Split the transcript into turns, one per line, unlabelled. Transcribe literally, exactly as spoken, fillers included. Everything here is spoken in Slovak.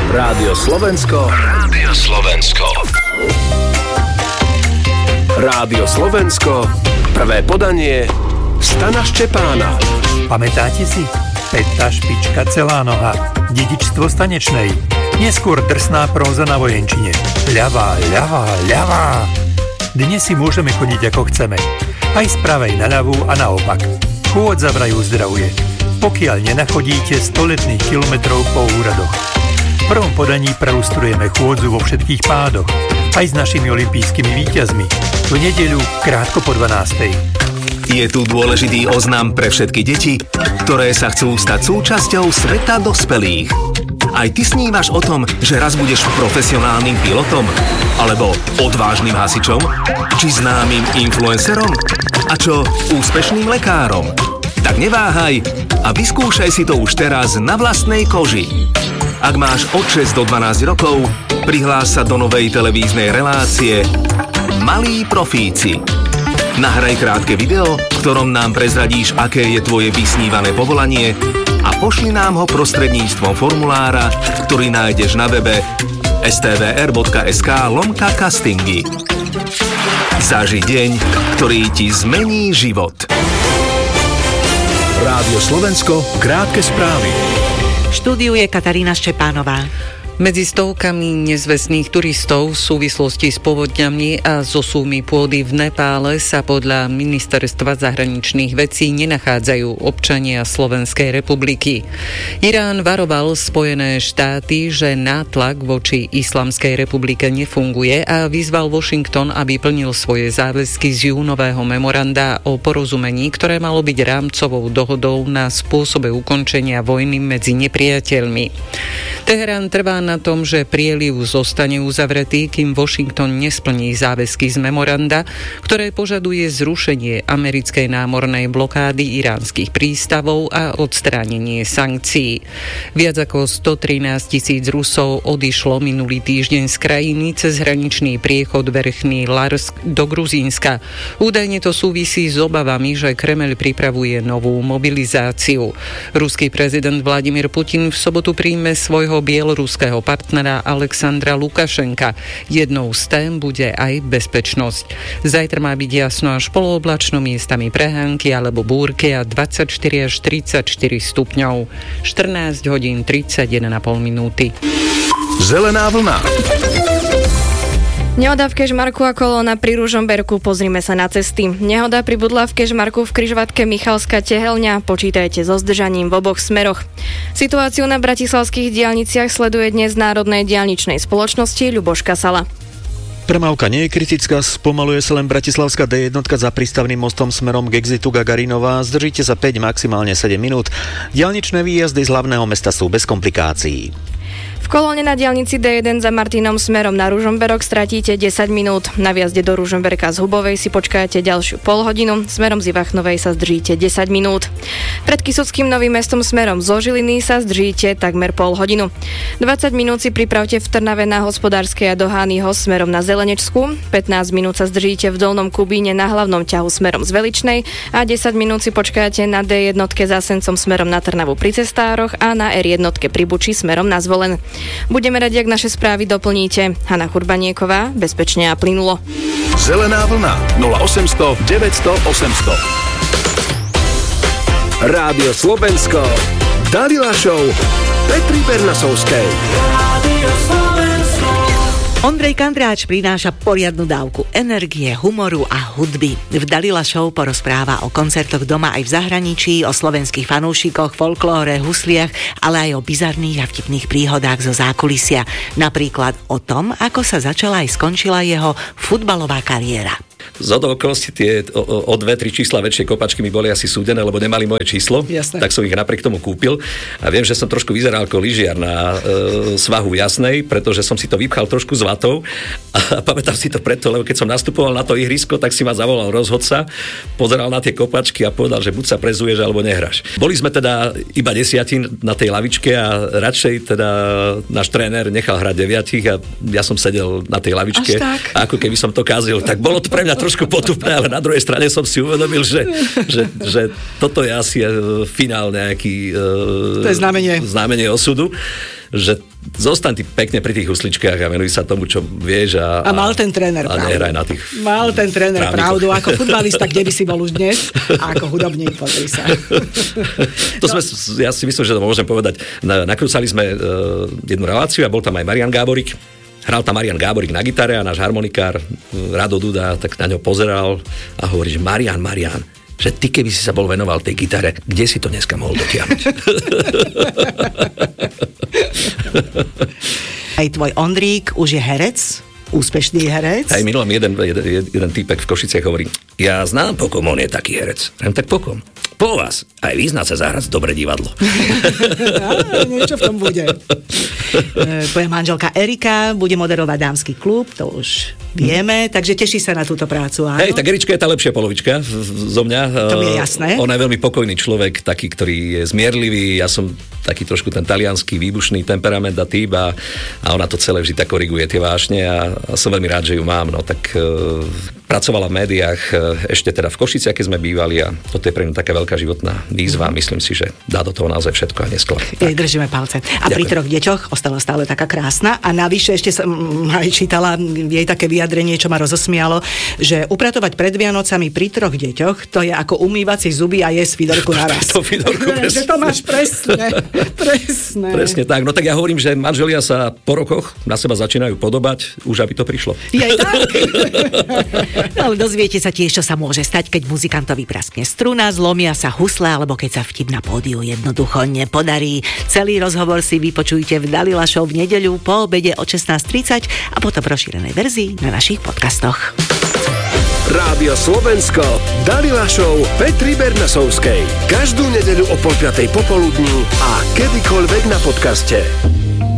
Rádio Slovensko. Rádio Slovensko. Rádio Slovensko. Prvé podanie Stana Ščepána.
Pamätáte si? Peta špička celá noha. Dedičstvo Stanečnej. Neskôr drsná próza na vojenčine. Ľavá, ľavá, ľavá. Dnes si môžeme chodiť ako chceme. Aj z pravej na ľavú a naopak. Chôdza vraj uzdravuje. Pokiaľ nenachodíte sto letných kilometrov po úradoch. V prvom podaní prelustrujeme chôdzu vo všetkých pádoch. Aj s našimi olympijskými víťazmi. V nedeľu krátko po dvanástej.
Je tu dôležitý oznam pre všetky deti, ktoré sa chcú stať súčasťou sveta dospelých. Aj ty snívaš o tom, že raz budeš profesionálnym pilotom? Alebo odvážnym hasičom? Či známym influencerom? A čo úspešným lekárom? Tak neváhaj a vyskúšaj si to už teraz na vlastnej koži. Ak máš od šesť do dvanásť rokov, prihlás sa do novej televíznej relácie Malí profíci. Nahraj krátke video, v ktorom nám prezradíš, aké je tvoje vysnívané povolanie a pošli nám ho prostredníctvom formulára, ktorý nájdeš na webe stvr.sk lomka castingy. Zaži deň, ktorý ti zmení život.
Rádio Slovensko, krátke správy.
V štúdiu je Katarína Ščepánová. Medzi stovkami nezvestných turistov v súvislosti s povodňami a zosuvmi pôdy v Nepále sa podľa Ministerstva zahraničných vecí nenachádzajú občania Slovenskej republiky. Irán varoval Spojené štáty, že nátlak voči Islamskej republike nefunguje a vyzval Washington, aby plnil svoje záväzky z júnového memoranda o porozumení, ktoré malo byť rámcovou dohodou na spôsobe ukončenia vojny medzi nepriateľmi. Teherán trvá na tom, že prieliv zostane uzavretý, kým Washington nesplní záväzky z memoranda, ktoré požaduje zrušenie americkej námornej blokády iránskych prístavov a odstránenie sankcií. Viac ako stotrinásť tisíc Rusov odišlo minulý týždeň z krajiny cez hraničný priechod Verchný Larsk do Gruzínska. Údajne to súvisí s obavami, že Kremeľ pripravuje novú mobilizáciu. Ruský prezident Vladimír Putin v sobotu príjme svojho bieloruského partnera Alexandra Lukašenka. Jednou z tém bude aj bezpečnosť. Zajtra má byť jasno až polooblačno, miestami prehánky alebo búrky a dvadsaťštyri až tridsaťštyri stupňov. štrnásť hodín tridsaťjeden a pol minúty.
Zelená vlna.
Nehoda v Kežmarku a kolóna pri Ružomberku. Pozrime sa na cesty. Nehoda pribudla v Kežmarku v križovatke Michalská Tehelňa. Počítajte so zdržaním v oboch smeroch. Situáciu na bratislavských diaľniciach sleduje dnes Národnej diaľničnej spoločnosti Ľuboš Kasala.
Premávka nie je kritická, spomaluje sa len bratislavská dé jedna za prístavným mostom smerom k exitu Gagarinova. Zdržíte sa päť, maximálne sedem minút. Diaľničné výjazdy z hlavného mesta sú bez komplikácií.
V kolóne na diaľnici dé jeden za Martinom smerom na Ružomberok stratíte desať minút. Na viazde do Ružomberka z Hubovej si počkáte ďalšiu pol hodinu. Smerom z Ivachnovej sa zdržíte desať minút. Pred Kysuckým Novým Mestom smerom zo Žiliny sa zdržíte takmer pol hodinu. dvadsať minút si pripravte v Trnave na Hospodárskej a do Hányho smerom na Zelenečskú. pätnásť minút sa zdržíte v Dolnom Kubíne na hlavnom ťahu smerom z Veličnej a desať minút si počkáte na dé jedna za Sencom smerom na Trnavu pri Cestároch a na er jedna pri Buči smerom na Zvolen. Budeme radi, ak naše správy doplníte. Hanna Churbanieková, bezpečne a plynulo.
Zelená vlna nula osemsto deväťsto osemsto. Rádio Slovensko. Dalila Show Petry Bernasovskej. Rádio Slovensko.
Ondrej Kandráč prináša poriadnu dávku energie, humoru a hudby. V Dalila Show porozpráva o koncertoch doma aj v zahraničí, o slovenských fanúšikoch, folklóre, husliach, ale aj o bizarných a vtipných príhodách zo zákulisia. Napríklad o tom, ako sa začala aj skončila jeho futbalová kariéra.
Zhodou okolností tie o, o dve, tri čísla väčšie kopačky mi boli asi súdené, lebo nemali moje číslo. Jasné. Tak som ich napriek tomu kúpil. A viem, že som trošku vyzeral ako lyžiar na e, svahu Jasnej, pretože som si to vypchal trošku z vatou. A pamätám si to preto, lebo keď som nastupoval na to ihrisko, tak si ma zavolal rozhodca, pozeral na tie kopačky a povedal, že buď sa prezuješ, alebo nehráš. Boli sme teda iba desiatin na tej lavičke a radšej teda náš tréner nechal hrať deviatich a ja som sedel na tej lavičke. A ako keby som to kázil. Tak bolo to pre mňa trošku potupné, ale na druhej strane som si uvedomil, že, že, že toto je asi finál nejaký
to je znamenie.
znamenie osudu. že zostaň ty pekne pri tých husličkách a venuj sa tomu, čo vieš. A,
a mal ten tréner
a
pravdu.
nehraj na tých
Mal ten tréner
právnikoch.
pravdu. Ako futbalista, kde by si bol už dnes? A ako hudobník, pozri sa.
To no. sme, ja si myslím, že to môžem povedať. Nakrúcali sme uh, jednu reláciu a bol tam aj Marian Gáborík. Hral tam Marian Gáborík na gitare a náš harmonikár Rado Duda tak na ňo pozeral a hovorí, že Marian, Marian, že ty keby si sa bol venoval tej gitare, kde si to dneska mohol dotiahnuť?
Aj tvoj Ondrík už je herec, úspešný herec.
Aj minulom jeden, jeden, jeden týpek v Košiciach hovorí, ja znám, po kom on je taký herec. Jem, tak po kom? Po vás. Aj vy znáte zahrať dobre divadlo.
Á, niečo v tom bude. Tvoja manželka Erika bude moderovať Dámsky klub, to už vieme, takže teší sa na túto prácu. Áno?
Hej, tak Erička je tá lepšia polovička zo mňa.
To mi je jasné.
Ona je veľmi pokojný človek, taký, ktorý je zmierlivý. Ja som taký trošku ten taliansky výbušný temperament a typ a, a ona to celé vždy tak koriguje tie vášne a, a som veľmi rád, že ju mám. No tak e, pracovala v médiách, e, ešte teda v Košiciach, keď sme bývali a toto je pre ňu taká veľká životná výzva. Mm. Myslím si, že dá do toho naozaj všetko a neskôr.
Jej držíme palce. A Ďakujem. Pri troch deťoch ostala stále taká krásna a navyše ešte som aj čítala jej také vyjadrenie, čo ma rozosmialo, že upratovať pred Vianocami pri troch deťoch, to je ako umývať si zuby a jesť fidorku naraz.
To fidorku
Že to máš presne. Presne.
Presne tak. No tak ja hovorím, že manželia sa po rokoch na seba začínajú podobať, už aby to prišlo.
Je tak? No, ale dozviete sa tiež, čo sa môže stať, keď muzikantovi praskne struna, zlomia sa husle, alebo keď sa vtip na pódiu jednoducho nepodarí. Celý rozhovor si vypočujte v Dalila Show v nedeľu po obede od šestnásť tridsať a potom v rozšírenej verzii na našich podcastoch.
Rádio Slovensko, Dalila Show Petry Bernasovskej. Každú nedeľu o pol piatej popoludní a kedykoľvek na podcaste.